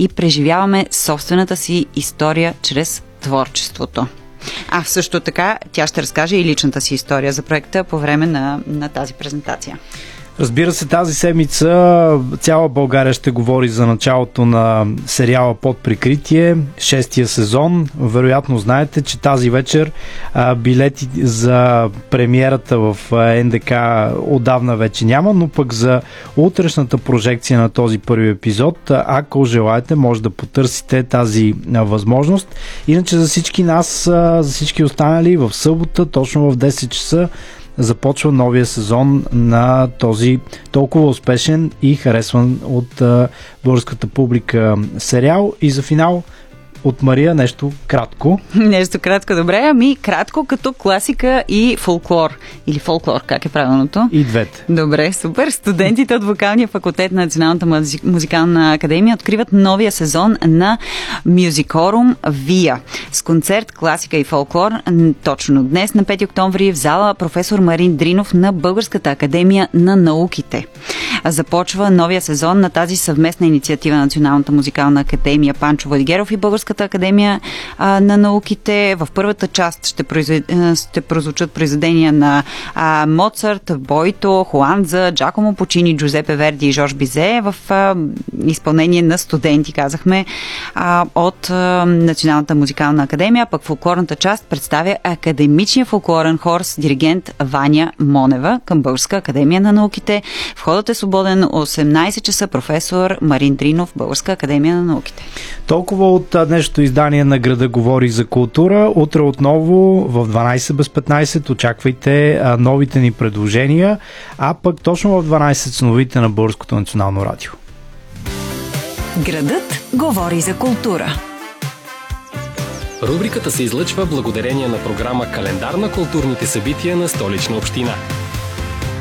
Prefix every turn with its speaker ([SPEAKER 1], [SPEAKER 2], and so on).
[SPEAKER 1] и преживяваме собствената си история чрез творчеството. Също така тя ще разкаже и личната си история за проекта по време на тази презентация.
[SPEAKER 2] Разбира се, тази седмица цяла България ще говори за началото на сериала Под прикритие, 6-тия сезон. Вероятно знаете, че тази вечер билети за премиерата в НДК отдавна вече няма, но пък за утрешната прожекция на този първи епизод, ако желаете, може да потърсите тази възможност. Иначе за всички нас, за всички останали, в събота, точно в 10 часа, започва новия сезон на този толкова успешен и харесван от българската публика сериал. И за финал от Мария нещо кратко.
[SPEAKER 1] Нещо кратко, добре. Кратко като класика и фолклор. Или фолклор, как е правилното?
[SPEAKER 2] И двете.
[SPEAKER 1] Добре, супер. Студентите от Вокалния факултет на Националната музикална академия откриват новия сезон на Мюзикорум Вия с концерт класика и фолклор. Точно днес, на 5 октомври, в зала професор Марин Дринов на Българската академия на науките. Започва новия сезон на тази съвместна инициатива на Националната музикална академия Панчо Владигеров и Българската академия на науките. В първата част ще прозвучат произведения на Моцарт, Бойто, Хуанза, Джакомо Пучини, Джузепе Верди и Жорж Бизе в изпълнение на студенти, казахме, от Националната музикална академия. Пък фолклорната част представя академичния фолклорен хор с диригент Ваня Монева към Българска академия на науките. Входът е свободен. 18 часа, професор Марин Дринов, Българска академия на науките.
[SPEAKER 2] Толкова от днешното издание на Града говори за култура. Утре отново в 12 без 15 очаквайте новите ни предложения, а пък точно в 12 с новите на Българското национално радио.
[SPEAKER 3] Градът говори за култура.
[SPEAKER 4] Рубриката се излъчва благодарение на програма Календар на културните събития на Столична община.